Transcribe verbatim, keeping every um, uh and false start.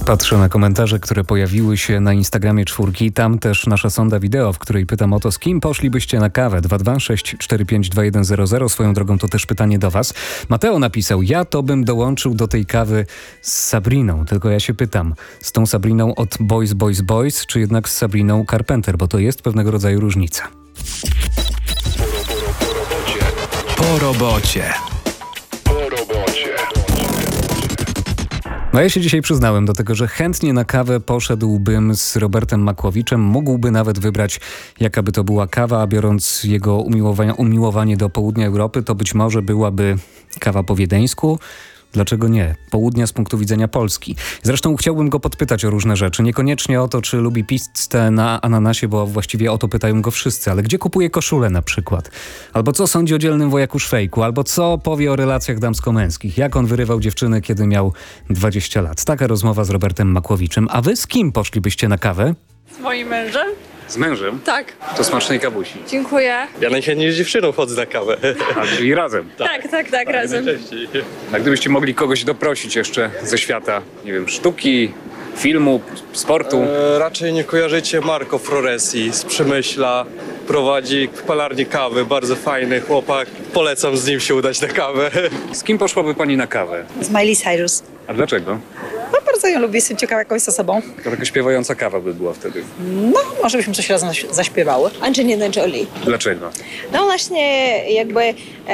Patrzę na komentarze, które pojawiły się na Instagramie Czwórki. Tam też nasza sonda wideo, w której pytam o to, z kim poszlibyście na kawę. dwa dwa sześć cztery pięć dwa jeden zero zero. Swoją drogą to też pytanie do was. Mateo napisał: ja to bym dołączył do tej kawy z Sabriną. Tylko ja się pytam, z tą Sabriną od Boys, Boys, Boys, czy jednak z Sabriną Carpenter? Bo to jest pewnego rodzaju różnica. Po robocie. No ja się dzisiaj przyznałem do tego, że chętnie na kawę poszedłbym z Robertem Makłowiczem. Mógłby nawet wybrać, jaka by to była kawa, a biorąc jego umiłowanie, umiłowanie do południa Europy, to być może byłaby kawa po wiedeńsku. Dlaczego nie? Południa z punktu widzenia Polski. Zresztą chciałbym go podpytać o różne rzeczy. Niekoniecznie o to, czy lubi pizzę na ananasie, bo właściwie o to pytają go wszyscy. Ale gdzie kupuje koszulę na przykład? Albo co sądzi o dzielnym wojaku Szwejku? Albo co powie o relacjach damsko-męskich? Jak on wyrywał dziewczyny, kiedy miał dwadzieścia lat? Taka rozmowa z Robertem Makłowiczem. A wy z kim poszlibyście na kawę? Z moim mężem? Z mężem? Tak. To smacznej kawusi. Dziękuję. Ja najchętniej z dziewczyną chodzę na kawę. A, czyli razem. Tak, tak, tak, razem. Najczęściej. A gdybyście mogli kogoś doprosić jeszcze ze świata, nie wiem, sztuki, filmu, sportu? E, raczej nie kojarzycie Marco Floresi z Przemyśla. Prowadzi palarnię kawy, bardzo fajny chłopak. Polecam z nim się udać na kawę. Z kim poszłaby pani na kawę? Z Miley Cyrus. A dlaczego? No bardzo ją lubię, jestem ciekawa jakąś z osobą. To taka śpiewająca kawa by była wtedy. No, może byśmy coś razem zaś- zaśpiewały. Angelina Jolie. Dlaczego? No właśnie jakby